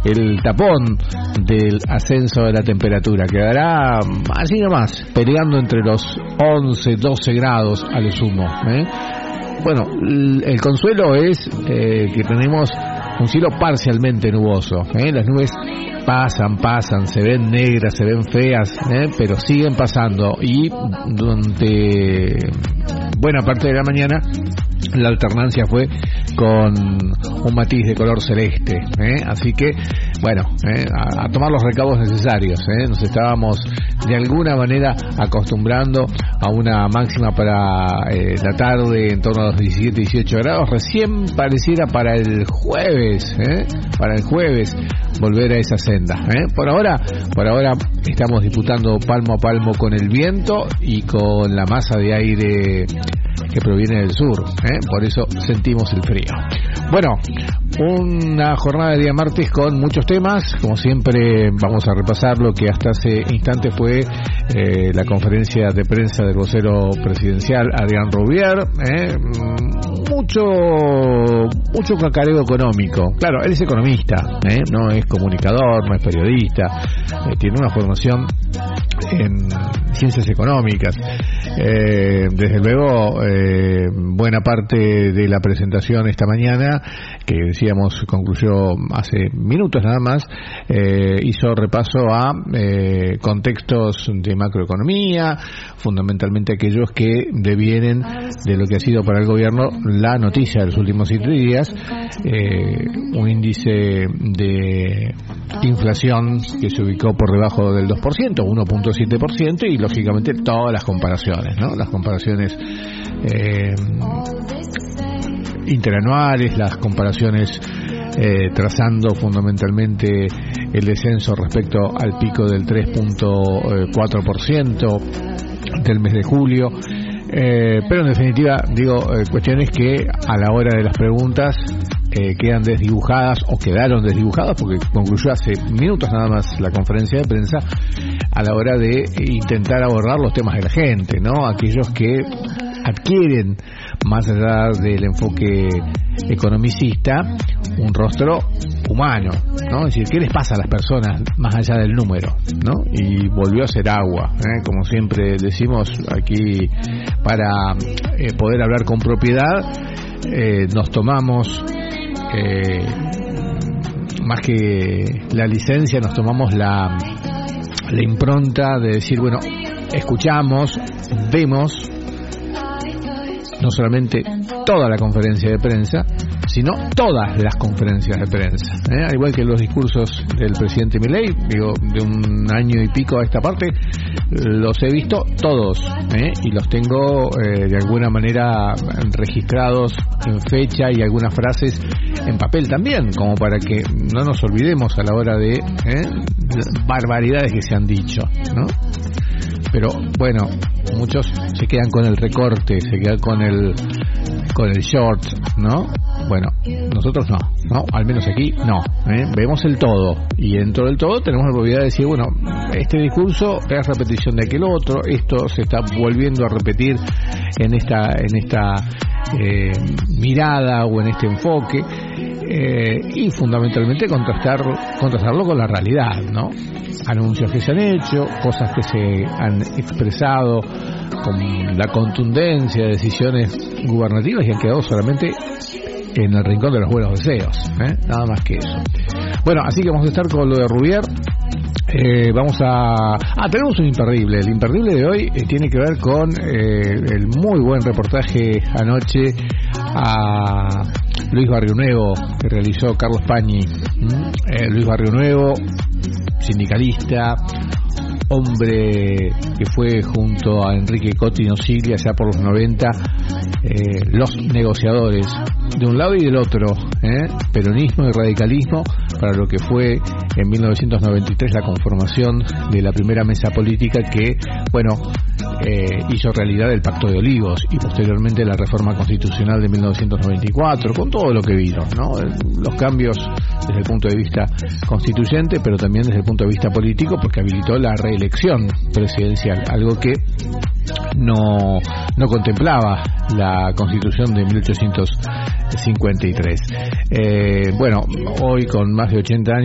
el tapón del ascenso de la temperatura. Quedará así nomás, peleando entre los 11, 12 grados a lo sumo. Bueno, el consuelo es que tenemos un cielo parcialmente nuboso. Las nubes pasan, se ven negras, se ven feas, pero siguen pasando, y durante buena parte de la mañana la alternancia fue con un matiz de color celeste, así que bueno, a tomar los recaudos necesarios. Nos estábamos de alguna manera acostumbrando a una máxima para la tarde en torno a los 17, 18 grados. Recién pareciera para el jueves volver a esa senda. Por ahora estamos disputando palmo a palmo con el viento y con la masa de aire que proviene del sur, por eso sentimos el frío. Bueno, una jornada de día martes con muchos temas. Como siempre, vamos a repasar lo que hasta hace instante fue la conferencia de prensa del vocero presidencial Adrián Rouvier. Mucho cacareo económico. Claro, él es economista, no es comunicador, no es periodista, tiene una formación en ciencias económicas. Desde luego, buena parte de la presentación esta mañana, que decíamos concluyó hace minutos nada más, hizo repaso a contextos de macroeconomía, fundamentalmente aquellos que devienen de lo que ha sido para el gobierno la noticia de los últimos 7 días, un índice de inflación que se ubicó por debajo del 2%, 1.7%, y lógicamente todas las comparaciones, las comparaciones interanuales, las comparaciones trazando fundamentalmente el descenso respecto al pico del 3.4% del mes de julio. Pero en definitiva, cuestiones que a la hora de las preguntas quedan desdibujadas, o quedaron desdibujadas, porque concluyó hace minutos nada más la conferencia de prensa, a la hora de intentar abordar los temas de la gente, aquellos que adquieren, más allá del enfoque economicista, un rostro humano, es decir, ¿qué les pasa a las personas más allá del número? Y volvió a ser agua, como siempre decimos aquí, para poder hablar con propiedad. Nos tomamos más que la licencia, nos tomamos la impronta de decir, bueno, escuchamos, vemos no solamente toda la conferencia de prensa, sino todas las conferencias de prensa, al igual que los discursos del presidente Milei, de un año y pico a esta parte, los he visto todos, y los tengo de alguna manera registrados en fecha, y algunas frases en papel también, como para que no nos olvidemos a la hora de barbaridades que se han dicho, Pero bueno, muchos se quedan con el recorte, se quedan con el short, Bueno, nosotros no, al menos aquí no, vemos el todo, y dentro del todo tenemos la probabilidad de decir, bueno, este discurso es repetición de aquel otro, esto se está volviendo a repetir en esta mirada o en este enfoque, y fundamentalmente contrastarlo con la realidad, anuncios que se han hecho, cosas que se han expresado con la contundencia de decisiones gubernativas y han quedado solamente en el rincón de los buenos deseos, nada más que eso. Bueno, así que vamos a estar con lo de Rouvier. Tenemos un imperdible. El imperdible de hoy tiene que ver con el muy buen reportaje anoche a Luis Barrionuevo que realizó Carlos Pañi. Luis Barrionuevo, sindicalista, hombre que fue junto a Enrique Cotino Siglia allá por los 90 los negociadores de un lado y del otro, peronismo y radicalismo, para lo que fue en 1993 la conformación de la primera mesa política que, hizo realidad el Pacto de Olivos y posteriormente la reforma constitucional de 1994, con todo lo que vino, los cambios desde el punto de vista constituyente, pero también desde el punto de vista político, porque habilitó la reelección presidencial, algo que no contemplaba la Constitución de 1853. Hoy con más de 80 años